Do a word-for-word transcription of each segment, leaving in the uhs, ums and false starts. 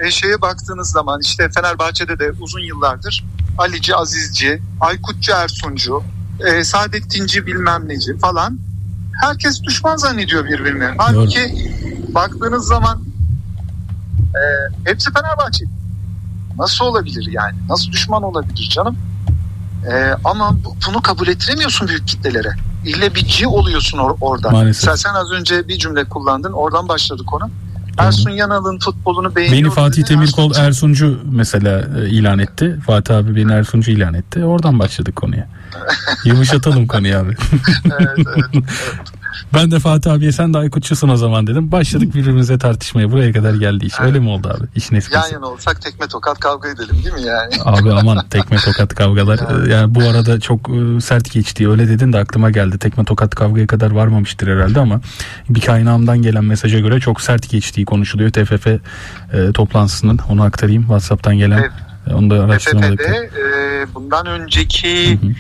e, şeye baktığınız zaman işte Fenerbahçe'de de uzun yıllardır Alici Azizci, Aykutçu Ersuncu, e, Saadettinci bilmem neci falan herkes düşman zannediyor birbirine. Halbuki baktığınız zaman e, hepsi Fenerbahçe. Nasıl olabilir yani? Nasıl düşman olabilir canım? E, ama bunu kabul ettiremiyorsun büyük kitlelere. İlle bir C oluyorsun or- orada. Mesela sen az önce bir cümle kullandın. Oradan başladı konu. Ersun Yanal'ın futbolunu beğeniyorum. Beni Fatih Temirkol Ersuncu mesela e, ilan etti. Fatih abi beni Ersuncu ilan etti. Oradan başladık konuya. Yumuşatalım konuyu abi. evet, evet, evet. Ben de Fatih abiye sen de Aykutçusun o zaman dedim. Başladık birbirimize tartışmaya. Buraya kadar geldi iş. Evet. Öyle mi oldu abi? İşin esprisi. Yan yana olsak tekme tokat kavga edelim değil mi yani? Abi aman tekme tokat kavgalar. Yani, yani bu arada çok sert geçti. Öyle dedin de aklıma geldi. Tekme tokat kavgaya kadar varmamıştır herhalde ama bir kaynağımdan gelen mesaja göre çok sert geçtiği konuşuluyor. T F F e, toplantısının. Onu aktarayım. WhatsApp'tan gelen. Evet. Onu da araştırmadık. T F F'de e, bundan önceki hı hı.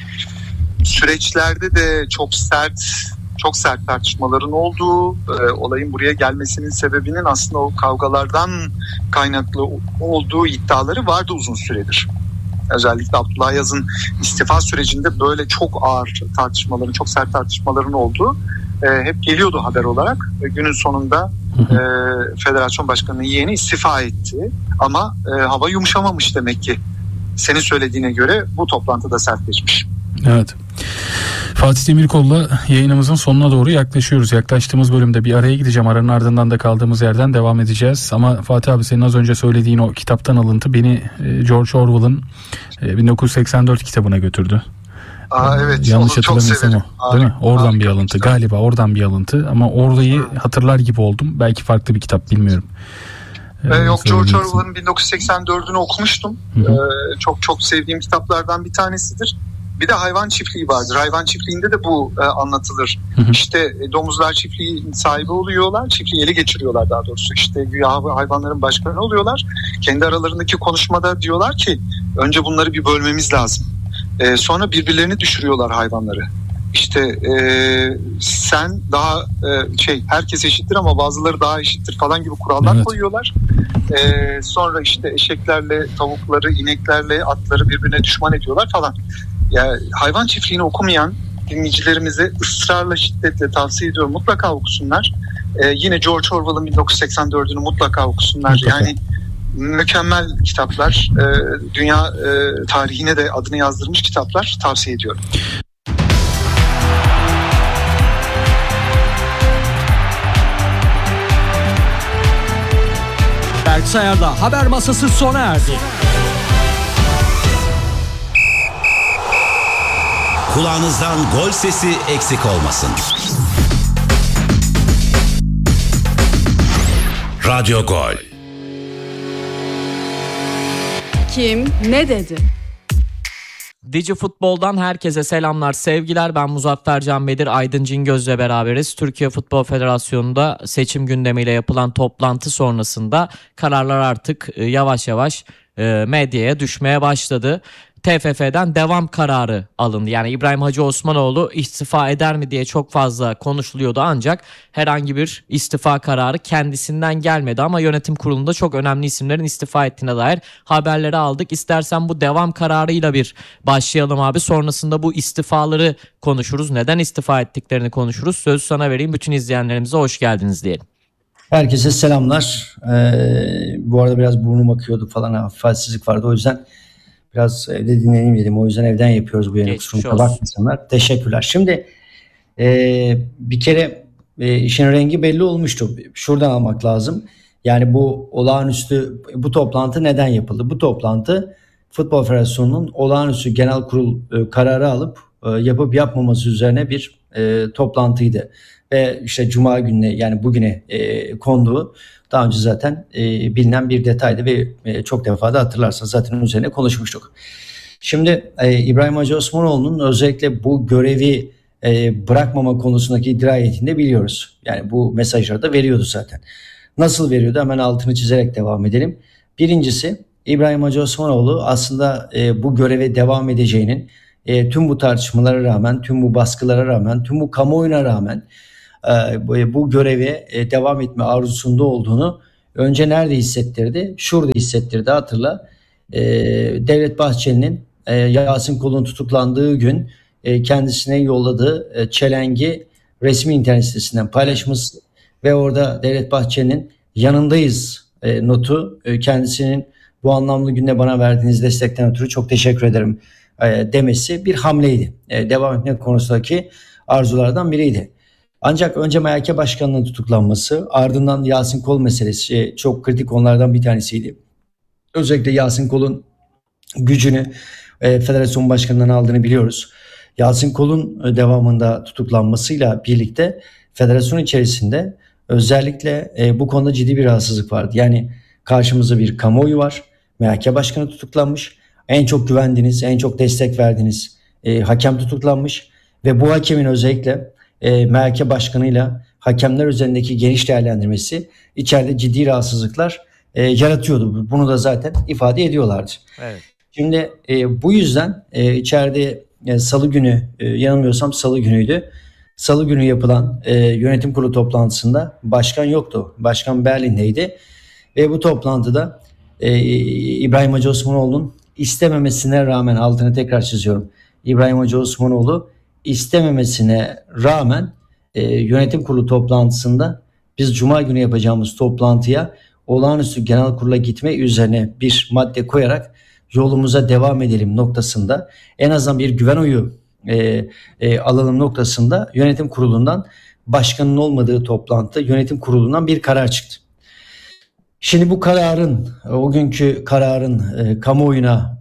süreçlerde de çok sert çok sert tartışmaların olduğu, e, olayın buraya gelmesinin sebebinin aslında o kavgalardan kaynaklı olduğu iddiaları vardı uzun süredir. Özellikle Abdullah Yaz'ın istifa sürecinde böyle çok ağır tartışmaların, çok sert tartışmaların olduğu e, hep geliyordu haber olarak. E, günün sonunda e, Federasyon Başkanı'nın yeğeni istifa etti. Ama e, hava yumuşamamış demek ki. Senin söylediğine göre bu toplantıda sertleşmiş. Evet. Fatih Demirkol'la yayınımızın sonuna doğru yaklaşıyoruz. Yaklaştığımız bölümde bir araya gideceğim. Aranın ardından da kaldığımız yerden devam edeceğiz. Ama Fatih abi senin az önce söylediğin o kitaptan alıntı beni George Orwell'ın bin dokuz yüz seksen dört kitabına götürdü. Aa, evet. Yanlış hatırlamıyorsam o. Değil mi? Oradan Harika bir alıntı. Kitap. Galiba oradan bir alıntı. Ama orayı Hı. hatırlar gibi oldum. Belki farklı bir kitap, bilmiyorum. Ee, Yok, George Orwell'ın bin dokuz yüz seksen dördünü okumuştum. Ee, çok çok sevdiğim kitaplardan bir tanesidir. Bir de hayvan çiftliği vardır. Hayvan çiftliğinde de bu e, anlatılır. Hı hı. İşte e, domuzlar çiftliği sahibi oluyorlar. Çiftliği ele geçiriyorlar daha doğrusu. İşte güya hayvanların başkanı oluyorlar. Kendi aralarındaki konuşmada diyorlar ki önce bunları bir bölmemiz lazım. E, sonra birbirlerini düşürüyorlar hayvanları. İşte e, sen daha e, şey herkes eşittir ama bazıları daha eşittir falan gibi kurallar evet. koyuyorlar. E, sonra işte eşeklerle, tavukları, ineklerle, atları birbirine düşman ediyorlar falan. Yani hayvan çiftliğini okumayan dinleyicilerimize ısrarla, şiddetle tavsiye ediyorum. Mutlaka okusunlar. Ee, yine George Orwell'ın bin dokuz yüz seksen dördünü mutlaka okusunlar. Mutlaka. Yani mükemmel kitaplar. Ee, dünya e, tarihine de adını yazdırmış kitaplar. Tavsiye ediyorum. Berk Sayar'la Haber Masası sona erdi. Kulağınızdan gol sesi eksik olmasın. Radyo Gol. Kim ne dedi? Digi Futbol'dan herkese selamlar, sevgiler. Ben Muzaffer Can Bedir, Aydın Cingöz'le beraberiz. Türkiye Futbol Federasyonu'nda seçim gündemiyle yapılan toplantı sonrasında kararlar artık yavaş yavaş medyaya düşmeye başladı. T F F'den devam kararı alındı. Yani İbrahim Hacı Osmanoğlu istifa eder mi diye çok fazla konuşuluyordu ancak herhangi bir istifa kararı kendisinden gelmedi ama yönetim kurulunda çok önemli isimlerin istifa ettiğine dair haberleri aldık. İstersen bu devam kararıyla bir başlayalım abi. Sonrasında bu istifaları konuşuruz. Neden istifa ettiklerini konuşuruz. Sözü sana vereyim. Bütün izleyenlerimize hoş geldiniz diyelim. Herkese selamlar. Ee, bu arada biraz burnum akıyordu falan, hafif halsizlik vardı, o yüzden biraz evde dinleneyim dedim. O yüzden evden yapıyoruz bu yayını. Kusuruma bakmasınlar. Teşekkürler. Şimdi e, bir kere e, işin rengi belli olmuştu. Şuradan almak lazım. Yani bu olağanüstü, bu toplantı neden yapıldı? Bu toplantı Futbol Federasyonu'nun olağanüstü genel kurul e, kararı alıp e, yapıp yapmaması üzerine bir e, toplantıydı. Ve işte Cuma gününe, yani bugüne e, konduğu daha önce zaten e, bilinen bir detaydı ve e, çok defa da hatırlarsanız zaten üzerine konuşmuştuk. Şimdi e, İbrahim Hacı Osmanoğlu'nun özellikle bu görevi e, bırakmama konusundaki dirayetini de biliyoruz. Yani bu mesajları da veriyordu zaten. Nasıl veriyordu? Hemen altını çizerek devam edelim. Birincisi, İbrahim Hacı Osmanoğlu aslında e, bu göreve devam edeceğinin e, tüm bu tartışmalara rağmen, tüm bu baskılara rağmen, tüm bu kamuoyuna rağmen bu görevi devam etme arzusunda olduğunu Önce nerede hissettirdi? Şurada hissettirdi, hatırla. Ee, Devlet Bahçeli'nin e, Yasin Kol'un tutuklandığı gün e, kendisine yolladığı e, çelengi resmi internet sitesinden paylaşması ve orada Devlet Bahçeli'nin yanındayız e, notu e, kendisinin bu anlamlı günde bana verdiğiniz destekten ötürü çok teşekkür ederim e, demesi bir hamleydi. E, devam etmek konusundaki arzulardan biriydi. Ancak önce M H K Başkanı'nın tutuklanması, ardından Yasin Kol meselesi çok kritik konulardan bir tanesiydi. Özellikle Yasin Kol'un gücünü e, Federasyon Başkanı'ndan aldığını biliyoruz. Yasin Kol'un devamında tutuklanmasıyla birlikte federasyon içerisinde özellikle e, bu konuda ciddi bir rahatsızlık vardı. Yani karşımızda bir kamuoyu var. M H K Başkanı tutuklanmış. En çok güvendiğiniz, en çok destek verdiğiniz e, hakem tutuklanmış. Ve bu hakemin özellikle e, M H K Başkanı'yla hakemler üzerindeki geniş değerlendirmesi içeride ciddi rahatsızlıklar e, yaratıyordu. Bunu da zaten ifade ediyorlardı. Evet. Şimdi e, bu yüzden e, içeride e, salı günü e, yanılmıyorsam salı günüydü. Salı günü yapılan e, yönetim kurulu toplantısında başkan yoktu. Başkan Berlin'deydi. Ve bu toplantıda e, İbrahim Hacı Osmanoğlu'nun istememesine rağmen, altını tekrar çiziyorum. İbrahim Hacı Osmanoğlu istememesine rağmen e, yönetim kurulu toplantısında biz Cuma günü yapacağımız toplantıya olağanüstü genel kurula gitme üzerine bir madde koyarak yolumuza devam edelim noktasında, en azından bir güven oyu e, e, alalım noktasında yönetim kurulundan, başkanın olmadığı toplantıda yönetim kurulundan bir karar çıktı. Şimdi bu kararın, o günkü kararın e, kamuoyuna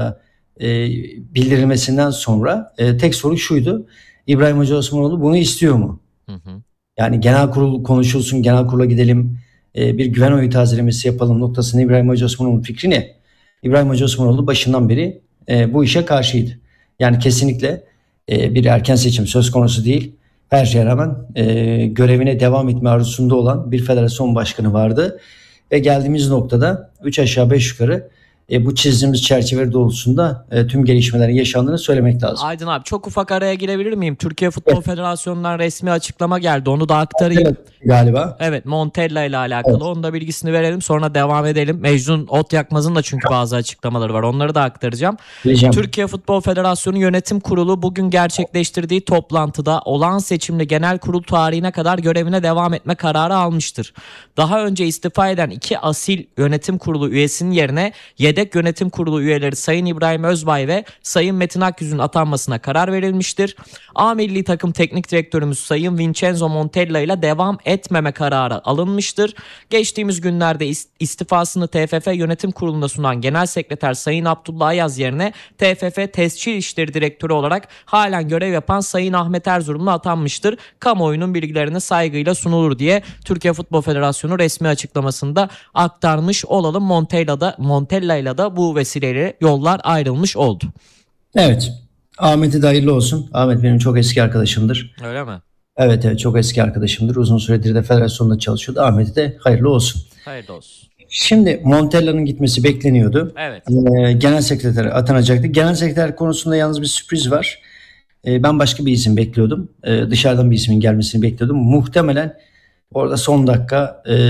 e, e, bildirilmesinden sonra e, tek soru şuydu: İbrahim Hacı Osmanoğlu bunu istiyor mu? Hı hı. Yani genel kurul konuşulsun, genel kurula gidelim, e, bir güven oyu tazelemesi yapalım noktasında İbrahim Hacı Osmanoğlu'nun fikri ne? İbrahim Hacı Osmanoğlu başından beri e, bu işe karşıydı. Yani kesinlikle e, bir erken seçim söz konusu değil. Her şeye rağmen e, görevine devam etme arzusunda olan bir federasyon başkanı vardı. Ve geldiğimiz noktada üç aşağı beş yukarı e, bu çizdiğimiz çerçeve doğrultusunda e, tüm gelişmelerin yaşandığını söylemek lazım. Aydın abi, çok ufak araya girebilir miyim? Türkiye Futbol evet. Federasyonu'ndan resmi açıklama geldi. Onu da aktarayım. Evet, galiba. Evet, Montella ile alakalı. Evet. Onun da bilgisini verelim, sonra devam edelim. Mecnun Otyakmaz'ın da çünkü bazı açıklamaları var. Onları da aktaracağım. Bileceğim. Türkiye Futbol Federasyonu Yönetim Kurulu bugün gerçekleştirdiği toplantıda olağan seçimli genel kurul tarihine kadar görevine devam etme kararı almıştır. Daha önce istifa eden iki asil yönetim kurulu üyesinin yerine yedek yönetim kurulu üyeleri Sayın İbrahim Özbay ve Sayın Metin Akyüz'ün atanmasına karar verilmiştir. A Milli Takım Teknik Direktörümüz Sayın Vincenzo Montella ile devam etmeme kararı alınmıştır. Geçtiğimiz günlerde istifasını T F F Yönetim Kurulu'nda sunan Genel Sekreter Sayın Abdullah Ayaz yerine T F F Tescil İşleri Direktörü olarak halen görev yapan Sayın Ahmet Erzurumlu atanmıştır. Kamuoyunun bilgilerine saygıyla sunulur diye Türkiye Futbol Federasyonu resmi açıklamasında aktarmış olalım. Montella'da Montella'yla da bu vesileyle yollar ayrılmış oldu. Evet. Ahmet'e de hayırlı olsun. Ahmet benim çok eski arkadaşımdır. Öyle mi? Evet evet çok eski arkadaşımdır. Uzun süredir de federasyonda çalışıyordu. Ahmet'e de hayırlı olsun. Hayırlı olsun. Şimdi Montella'nın gitmesi bekleniyordu. Evet. Ee, genel sekreter atanacaktı. Genel sekreter konusunda yalnız bir sürpriz var. Ee, ben başka bir isim bekliyordum. Ee, dışarıdan bir ismin gelmesini bekliyordum. Muhtemelen orada son dakika e,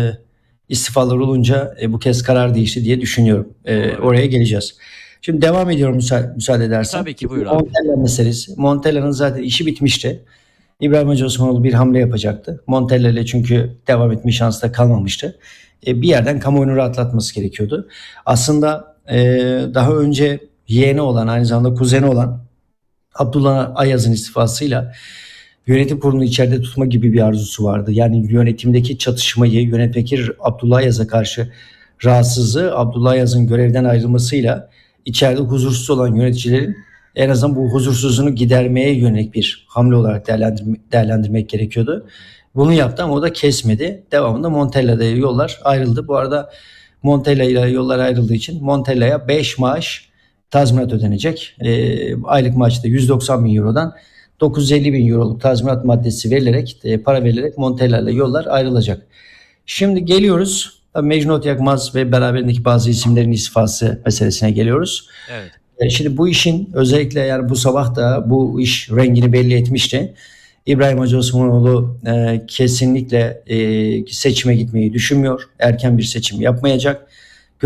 istifalar olunca e, bu kez karar değişti diye düşünüyorum. E, oraya geleceğiz. Şimdi devam ediyorum müsa- müsaade edersen. Tabii ki, buyur abi. Montella meselesi. Montella'nın zaten işi bitmişti. İbrahim Hacı Osmanoğlu bir hamle yapacaktı. Montella ile çünkü devam etme şansı da kalmamıştı. E, bir yerden kamuoyunu rahatlatması gerekiyordu. Aslında e, daha önce yeğeni olan, aynı zamanda kuzeni olan Abdullah Ayaz'ın istifasıyla yönetim kurulunu içeride tutma gibi bir arzusu vardı. Yani yönetimdeki çatışmayı, yönetmeki Abdullah Ayaz'a karşı rahatsızlığı, Abdullah Ayaz'ın görevden ayrılmasıyla içeride huzursuz olan yöneticilerin en azından bu huzursuzluğunu gidermeye yönelik bir hamle olarak değerlendirme, değerlendirmek gerekiyordu. Bunu yaptı ama o da kesmedi. Devamında Montella'da yollar ayrıldı. Bu arada Montella ile yollar ayrıldığı için Montella'ya beş maaş tazminat ödenecek. E, aylık maaşta yüz doksan bin eurodan dokuz yüz elli bin euroluk tazminat maddesi verilerek, e, para verilerek Montella ile yollar ayrılacak. Şimdi geliyoruz. Mecnun Otyakmaz ve beraberindeki bazı isimlerin istifası meselesine geliyoruz. Evet. E, şimdi bu işin özellikle yani bu sabah da bu iş rengini belli etmişti. İbrahim Hacı Osmanoğlu e, kesinlikle e, seçime gitmeyi düşünmüyor. Erken bir seçim yapmayacak.